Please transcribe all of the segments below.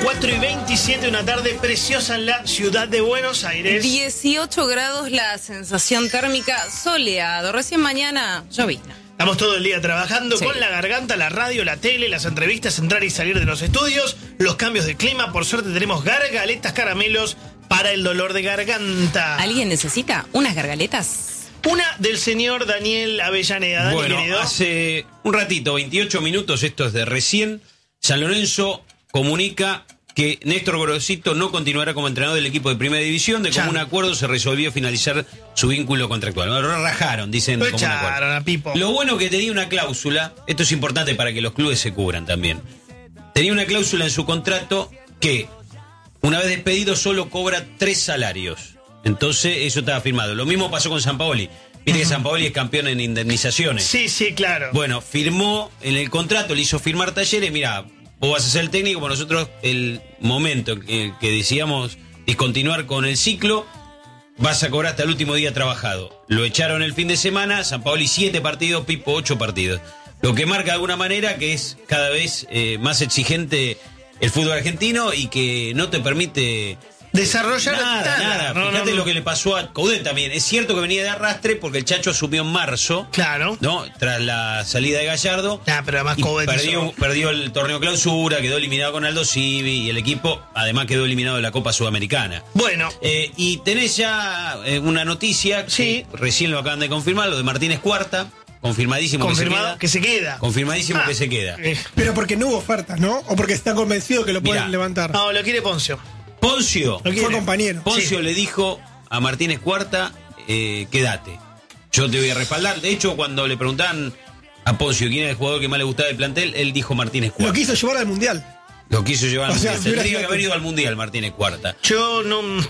4:27, una tarde preciosa en la ciudad de Buenos Aires. 18 grados la sensación térmica, soleado. Recién mañana llovizna. Estamos todo el día trabajando Sí. con la garganta, la radio, la tele, las entrevistas, entrar y salir de los estudios, los cambios de clima. Por suerte tenemos gargaletas, caramelos para el dolor de garganta. ¿Alguien necesita unas gargaletas? Una del señor Daniel Avellaneda. Dani, Bueno, querido. hace un ratito, 28 minutos, esto es de recién, San Lorenzo comunica que Néstor Gorosito no continuará como entrenador del equipo de Primera División. De común acuerdo se resolvió finalizar su vínculo contractual. Lo rajaron, dicen Lo de común echaron acuerdo. a Pipo. Lo bueno que tenía una cláusula, esto es importante para que los clubes se cubran también. Tenía una cláusula en su contrato que, una vez despedido, solo cobra 3 salarios. Entonces, eso estaba firmado. Lo mismo pasó con Sampaoli. Viste que Sampaoli es campeón en indemnizaciones. Sí, claro. Bueno, firmó en el contrato, le hizo firmar Talleres, mira, vos vas a ser el técnico, por nosotros el momento que decíamos discontinuar con el ciclo, vas a cobrar hasta el último día trabajado. Lo echaron el fin de semana, Sampaoli 7 partidos, Pipo 8 partidos. Lo que marca de alguna manera que es cada vez más exigente el fútbol argentino y que no te permite... Desarrollar Nada. No, Fíjate no. lo que le pasó a Coudet también. Es cierto que venía de arrastre porque el Chacho asumió en marzo. Claro. ¿No? Tras la salida de Gallardo. Pero además Y Coudet perdió el torneo clausura, quedó eliminado con Aldo Civi y el equipo además quedó eliminado de la Copa Sudamericana. Bueno. Y tenés ya una noticia, Sí. que recién lo acaban de confirmar, lo de Martínez Cuarta, confirmadísimo Confirmado que se que se queda. Confirmadísimo que se queda. Pero porque no hubo ofertas, ¿no? O porque está convencido que lo pueden Mirá. levantar. No, lo quiere Poncio. Poncio Lo quiere. Fue compañero. Poncio Sí. le dijo a Martínez Cuarta, quédate, yo te voy a respaldar. De hecho, cuando le preguntaban a Poncio quién era el jugador que más le gustaba del plantel, él dijo Martínez Lo Cuarta. quiso llevar al Mundial. Lo quiso llevar al O sea, Mundial. si hubiera Tendría que sido- haber ido al Mundial Martínez Cuarta. Yo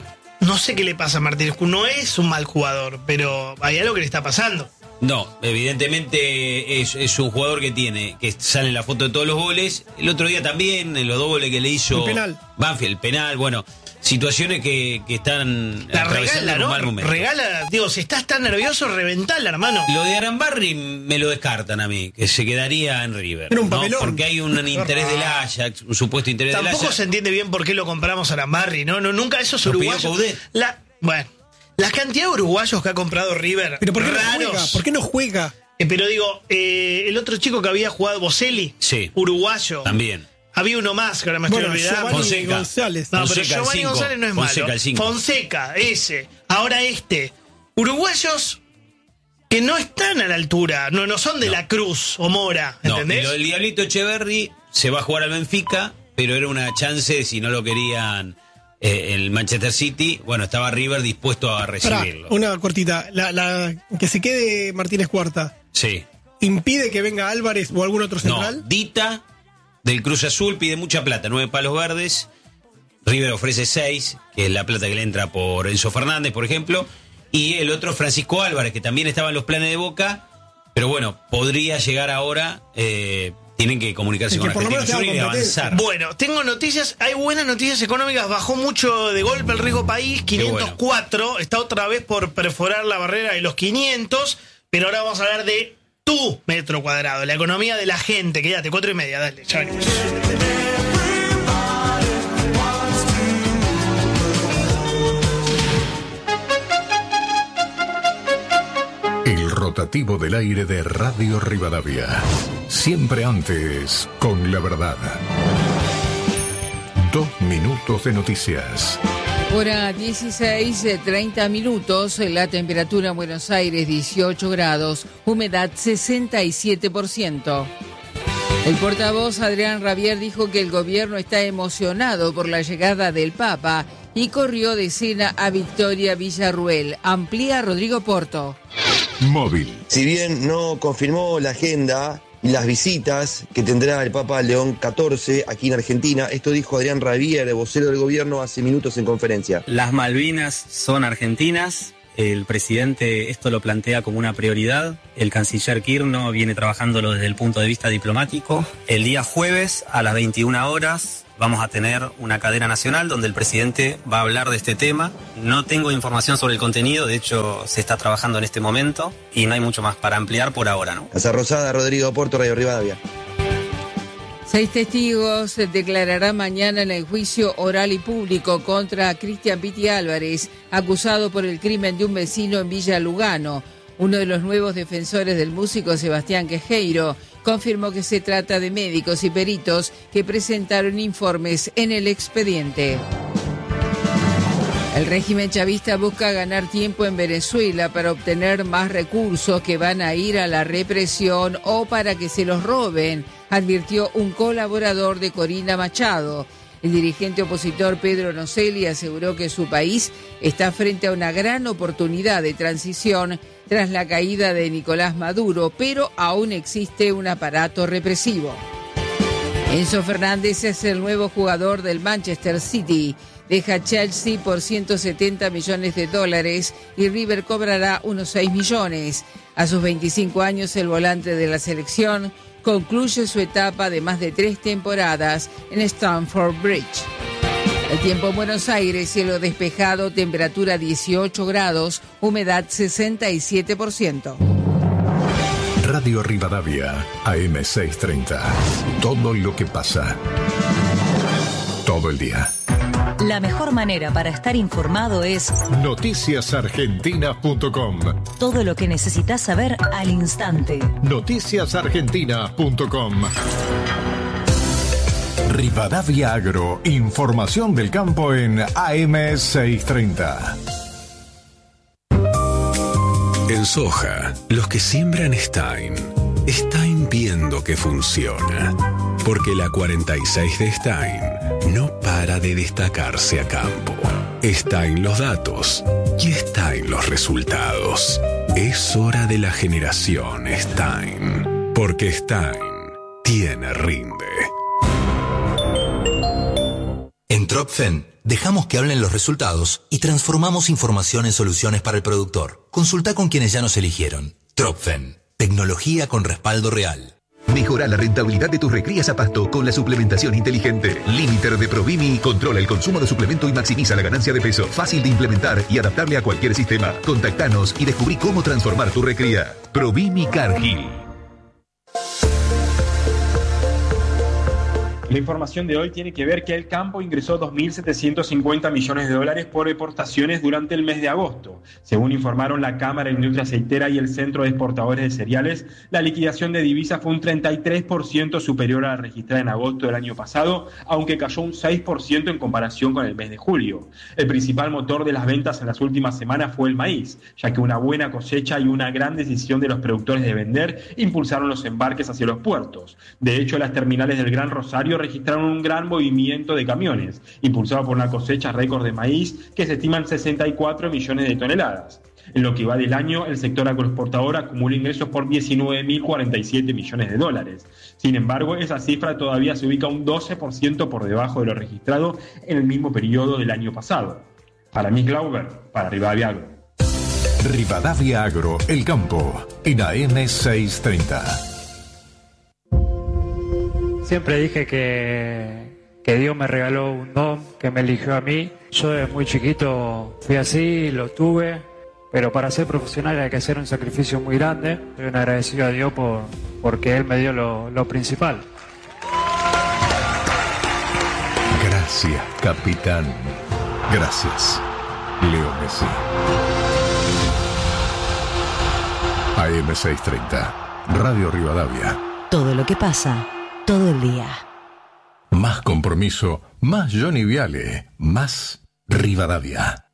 no sé qué le pasa a Martínez. No es un mal jugador, pero hay algo que le está pasando. No, evidentemente es un jugador que sale en la foto de todos los goles. El otro día también, en los 2 goles que le hizo El penal. Banfield, el penal, bueno, situaciones que están La atravesando regala, un ¿no? mal momento. Regala, digo, si estás tan nervioso, reventala, hermano. Lo de Arambarri me lo descartan a mí, que se quedaría en River. Era un ¿no? papelón. Porque hay un interés del Ajax, un supuesto interés del Tampoco Ajax. se entiende bien por qué lo compramos a Arambarri, ¿no? Nunca esos Lo pidió uruguayos. Coudet. Bueno, la cantidad de uruguayos que ha comprado River, Pero ¿por qué no raros. juega? ¿Por qué no juega? Pero digo, el otro chico que había jugado, Boselli, Sí. uruguayo. También. Había uno más que ahora me estoy Bueno, olvidando. Giovanni Fonseca. González. No, Fonseca, pero el Giovanni 5. González no es Fonseca, malo. el 5. Fonseca, ese. Ahora este. Uruguayos que no están a la altura. No son de la Cruz o Mora. No, ¿Entendés? y lo del Diablito Echeverry se va a jugar al Benfica, pero era una chance si no lo querían el Manchester City. Bueno, estaba River dispuesto a Pará, recibirlo. una cortita. Que se quede Martínez Cuarta. Sí. ¿Impide que venga Álvarez o algún otro No, central? Dita del Cruz Azul pide mucha plata, 9 palos verdes. River ofrece 6, que es la plata que le entra por Enzo Fernández, por ejemplo. Y el otro, Francisco Álvarez, que también estaba en los planes de Boca. Pero bueno, podría llegar ahora. Tienen que comunicarse Es con que por lo Argentinos menos Juniors y tenga avanzar. Bueno, tengo noticias, hay buenas noticias económicas, bajó mucho de golpe el riesgo país, 504, está otra vez por perforar la barrera de los 500, pero ahora vamos a hablar de tu metro cuadrado, la economía de la gente, quédate, 4:30, dale, ya venimos. El rotativo del aire de Radio Rivadavia. Siempre antes, con la verdad. 2 minutos de noticias. Hora 16:30 minutos, la temperatura en Buenos Aires 18 grados, humedad 67%. El portavoz Adrián Rabier dijo que el gobierno está emocionado por la llegada del Papa y corrió de escena a Victoria Villarruel. Amplía Rodrigo Porto. Móvil. Si bien no confirmó la agenda y las visitas que tendrá el Papa León XIV aquí en Argentina, esto dijo Adrián Rabier, vocero del gobierno, hace minutos en conferencia. Las Malvinas son argentinas. El presidente esto lo plantea como una prioridad. El canciller Kirchner viene trabajándolo desde el punto de vista diplomático. El día jueves a las 21 horas vamos a tener una cadena nacional donde el presidente va a hablar de este tema. No tengo información sobre el contenido, de hecho se está trabajando en este momento y no hay mucho más para ampliar por ahora, ¿no? Casa Rosada, Rodrigo Porto, Radio Rivadavia. 6 testigos declararán mañana en el juicio oral y público contra Cristian Piti Álvarez, acusado por el crimen de un vecino en Villa Lugano. Uno de los nuevos defensores del músico, Sebastián Quejeiro, confirmó que se trata de médicos y peritos que presentaron informes en el expediente. El régimen chavista busca ganar tiempo en Venezuela para obtener más recursos que van a ir a la represión o para que se los roben, advirtió un colaborador de Corina Machado. El dirigente opositor Pedro Nocelli aseguró que su país está frente a una gran oportunidad de transición tras la caída de Nicolás Maduro, pero aún existe un aparato represivo. Enzo Fernández es el nuevo jugador del Manchester City. Deja Chelsea por $170 millones y River cobrará unos 6 millones. A sus 25 años, el volante de la selección concluye su etapa de más de 3 temporadas en Stamford Bridge. El tiempo en Buenos Aires, cielo despejado, temperatura 18 grados, humedad 67%. Radio Rivadavia, AM630. Todo lo que pasa. Todo el día. La mejor manera para estar informado es noticiasargentina.com. Todo lo que necesitas saber al instante. Noticiasargentina.com. Rivadavia Agro, información del campo en AM630. En soja, los que siembran Stein viendo que funciona. Porque la 46 de Stein no para de destacarse a campo. Está en los datos y está en los resultados. Es hora de la generación Stein. Porque Stein tiene rinde. En Tropfen dejamos que hablen los resultados y transformamos información en soluciones para el productor. Consulta con quienes ya nos eligieron. Tropfen, tecnología con respaldo real. Mejora la rentabilidad de tus recrías a pasto con la suplementación inteligente. Limiter de Provimi controla el consumo de suplemento y maximiza la ganancia de peso. Fácil de implementar y adaptable a cualquier sistema. Contactanos y descubrí cómo transformar tu recría. Provimi Cargill. La información de hoy tiene que ver que el campo ingresó $2.750 millones por exportaciones durante el mes de agosto. Según informaron la Cámara de Industria Aceitera y el Centro de Exportadores de Cereales, la liquidación de divisas fue un 33% superior a la registrada en agosto del año pasado, aunque cayó un 6% en comparación con el mes de julio. El principal motor de las ventas en las últimas semanas fue el maíz, ya que una buena cosecha y una gran decisión de los productores de vender impulsaron los embarques hacia los puertos. De hecho, las terminales del Gran Rosario registraron un gran movimiento de camiones, impulsado por una cosecha récord de maíz que se estiman 64 millones de toneladas. En lo que va del año, el sector agroexportador acumula ingresos por $19.047 millones. Sin embargo, esa cifra todavía se ubica un 12% por debajo de lo registrado en el mismo periodo del año pasado. Para mí, Glauber, para Rivadavia Agro. Rivadavia Agro, el campo, en AM630. Siempre dije que Dios me regaló un don, que me eligió a mí. Yo desde muy chiquito fui así, lo tuve, pero para ser profesional hay que hacer un sacrificio muy grande. Soy un agradecido a Dios porque Él me dio lo principal. Gracias, capitán. Gracias, Leo Messi. AM630, Radio Rivadavia. Todo lo que pasa, todo el día. Más compromiso, más Johnny Viale, más Rivadavia.